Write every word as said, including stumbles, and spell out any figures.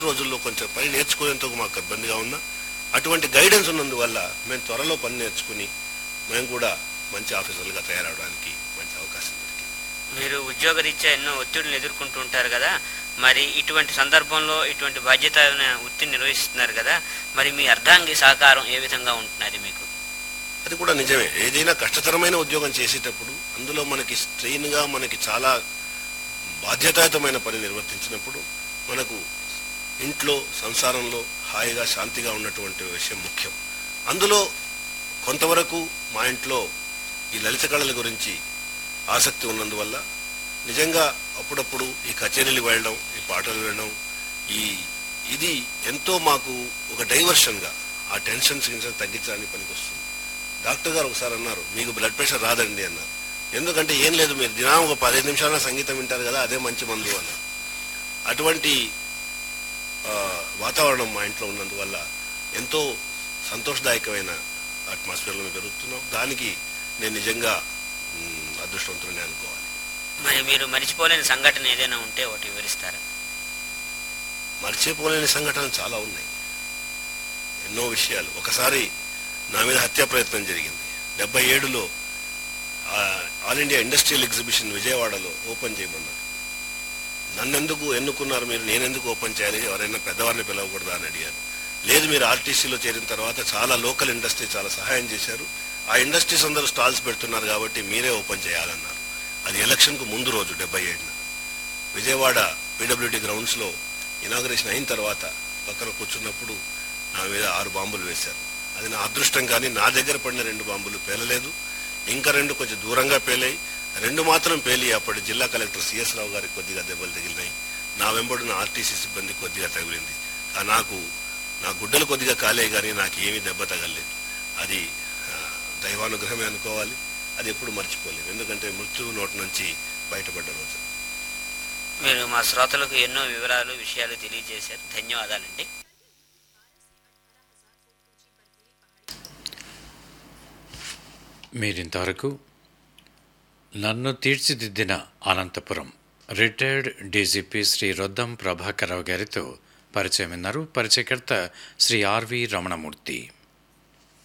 రోజుల్లో కొంచెం పని నేర్చుకునేందుకు మాకు ఇబ్బందిగా ఉన్నా అటువంటి గైడెన్స్ ఉన్నందువల్ల మేము త్వరలో పని నేర్చుకుని మేము కూడా మంచి ఆఫీసర్లుగా తయారవడానికి మంచి అవకాశం దొరికింది. మీరు ఉద్యోగరీత్యా ఎన్నో ఒత్తిడులు ఎదుర్కొంటూ ఉంటారు కదా, మరి ఇటువంటి సందర్భంలో ఇటువంటి బాధ్యత వృత్తిని నిర్వహిస్తున్నారు కదా, మరి మీ అర్ధాంగి సహకారం ఏ విధంగా ఉంటున్నది మీకు? అది కూడా నిజమే. ఏదైనా కష్టతరమైన ఉద్యోగం చేసేటప్పుడు అందులో మనకి స్ట్రెయిన్గా మనకి చాలా బాధ్యతాయుతమైన పని నిర్వర్తించినప్పుడు మనకు ఇంట్లో సంసారంలో హాయిగా శాంతిగా ఉన్నటువంటి విషయం ముఖ్యం. అందులో కొంతవరకు మా ఇంట్లో ఈ లలిత కళల గురించి ఆసక్తి ఉన్నందువల్ల నిజంగా అప్పుడప్పుడు ఈ కచేరీలు వెళ్ళడం, ఈ పాటలు వినడం, ఈ ఇది ఎంతో మాకు ఒక డైవర్షన్గా ఆ టెన్షన్స్ గిన్షన్ తగ్గించడానికి పనికొస్తుంది. డాక్టర్ గారు ఒకసారి అన్నారు, మీకు బ్లడ్ ప్రెషర్ రాదండి అన్నారు. ఎందుకంటే ఏం లేదు, మీరు దినం ఒక పదిహేను నిమిషాల సంగీతం వింటారు కదా, అదే మంచి మందు అన్నారు. అటువంటి వాతావరణం మా ఇంట్లో ఉన్నందువల్ల ఎంతో సంతోషదాయకమైన అట్మాస్ఫియర్లో మేము పెరుగుతున్నాం. దానికి నేను నిజంగా అదృష్టవంతుడిని అనుకోవాలి. మరి మీరు మర్చిపోలేని సంఘటన ఏదైనా ఉంటే ఒకటి వివరిస్తారా? మర్చిపోలేని సంఘటనలు చాలా ఉన్నాయి, ఎన్నో విషయాలు. ఒకసారి నా మీద హత్యా ప్రయత్నం జరిగింది. డెబ్బై ఏడులో ఆల్ ఇండియా ఇండస్ట్రియల్ ఎగ్జిబిషన్ విజయవాడలో ఓపెన్ చేయమన్నారు. నన్నెందుకు ఎన్నుకున్నారు మీరు, నేనెందుకు ఓపెన్ చేయాలి, ఎవరైనా పెద్దవారిని పిలవకూడదా అని అడిగారు. లేదు, మీరు ఆర్టీసీలో చేరిన తర్వాత చాలా లోకల్ ఇండస్ట్రీ చాలా సహాయం చేశారు, ఆ ఇండస్ట్రీస్ అందరూ స్టాల్స్ పెడుతున్నారు కాబట్టి మీరే ఓపెన్ చేయాలన్నారు. అది ఎలక్షన్కు ముందు రోజు డెబ్బై ఏడున విజయవాడ పీడబ్ల్యూడీ గ్రౌండ్స్లో ఇనాగరేషన్ అయిన తర్వాత పక్కన కూర్చున్నప్పుడు నా మీద ఆరు బాంబులు వేశారు. అది నా అదృష్టం, కానీ నా దగ్గర పడిన రెండు బాంబులు పేలలేదు, ఇంకా రెండు కొంచెం దూరంగా పేలాయి. రెండు మాత్రం పేలి అప్పటి జిల్లా కలెక్టర్ సిఎస్ రావు గారికి కొద్దిగా దెబ్బలు తగిలినాయి. నా వెంబడిన ఆర్టీసీ సిబ్బంది కొద్దిగా తగిలింది. నాకు నా గుడ్డలు కొద్దిగా కాలే కానీ నాకు ఏమీ దెబ్బ తగలేదు. అది దైవానుగ్రహమే అనుకోవాలి. అది ఎప్పుడు మర్చిపోలేము, ఎందుకంటే మృత్యువు నోటి నుంచి బయటపడ్డ రోజు. మీరు మా శ్రోతలకు ఎన్నో వివరాలు విషయాలు తెలియజేశారు, ధన్యవాదాలండి. మీరింతవరకు నన్ను తీర్చిదిద్దిన అనంతపురం రిటైర్డ్ డీజీపీ శ్రీ రొద్దం ప్రభాకరరావు గారితో పరిచయం విన్నారు. పరిచయకర్త శ్రీ ఆర్వి రమణమూర్తి.